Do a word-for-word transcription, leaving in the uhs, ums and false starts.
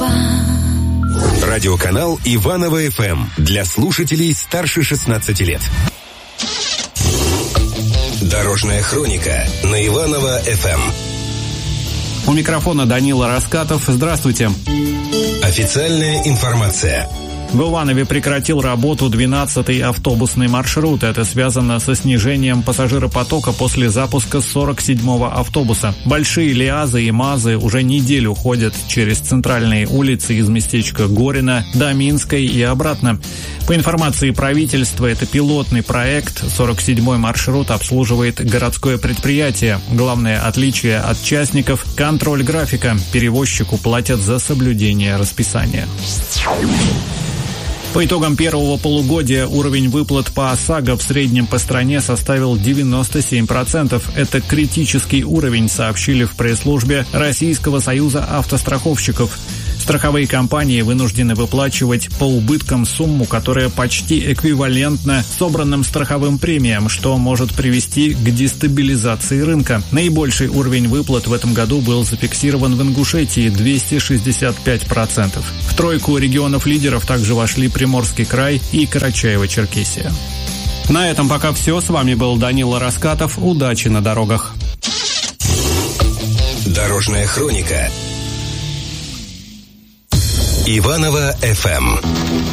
Радиоканал Иваново-ФМ для слушателей старше шестнадцати лет. Дорожная хроника на Иваново-ФМ. У микрофона Данила Раскатов. Здравствуйте. Официальная информация. В Иванове прекратил работу двенадцатый автобусный маршрут. Это связано со снижением пассажиропотока после запуска сорок седьмого автобуса. Большие ЛиАЗы и МАЗы уже неделю ходят через центральные улицы из местечка Горина до Минской и обратно. По информации правительства, это пилотный проект. сорок седьмой маршрут обслуживает городское предприятие. Главное отличие от частников – контроль графика. Перевозчику платят за соблюдение расписания. По итогам первого полугодия уровень выплат по ОСАГО в среднем по стране составил девяносто семь процентов. Это критический уровень, сообщили в пресс-службе Российского союза автостраховщиков. Страховые компании вынуждены выплачивать по убыткам сумму, которая почти эквивалентна собранным страховым премиям, что может привести к дестабилизации рынка. Наибольший уровень выплат в этом году был зафиксирован в Ингушетии – двести шестьдесят пять процентов. В тройку регионов-лидеров также вошли Приморский край и Карачаево-Черкесия. На этом пока все. С вами был Данила Раскатов. Удачи на дорогах. Дорожная хроника. Иваново-ФМ.